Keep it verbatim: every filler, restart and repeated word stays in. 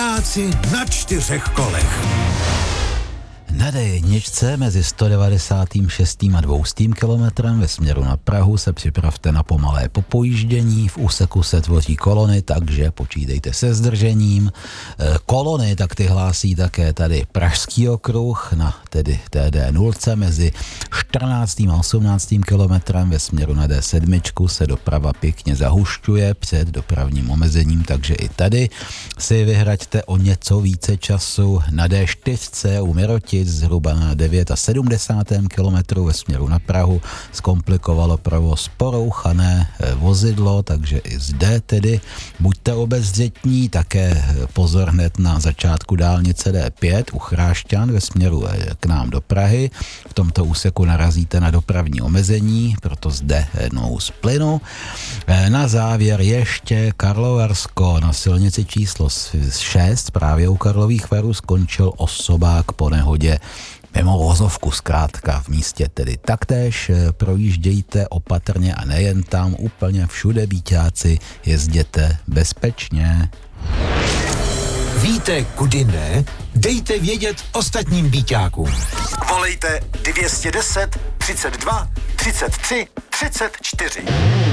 Vojáci na čtyřech kolech. Na dé jedna mezi sto devadesátým šestým a dvoustým kilometrem ve směru na Prahu se připravte na pomalé popojíždění. V úseku se tvoří kolony, takže počítejte se zdržením. Kolony tak ty hlásí také tady Pražský okruh na tedy té dé nula mezi čtrnáctým a osmnáctým kilometrem ve směru na dé sedm se doprava pěkně zahušťuje před dopravním omezením, takže i tady si vyhraďte o něco více času. Na dé čtyři u Mirotic zhruba na sedmdesátém devátém kilometru ve směru na Prahu zkomplikovalo provoz porouchané vozidlo, takže i zde tedy buďte obezřetní, také pozor hned na začátku dálnice dé pět u Chrášťan ve směru k nám do Prahy. V tomto úseku narazíte na dopravní omezení, proto zde jednou z plynu. Na závěr ještě Karlovarsko. Na silnici číslo šest právě u Karlových Varů skončil osobák po nehodě mimo vozovku, zkrátka v místě tedy taktéž projíždějte opatrně a nejen tam, úplně všude býťáci, jezděte bezpečně. Víte, kudy ne? Dejte vědět ostatním býťákům. Volejte dvě stě deset, třicet dva, třicet tři, třicet čtyři.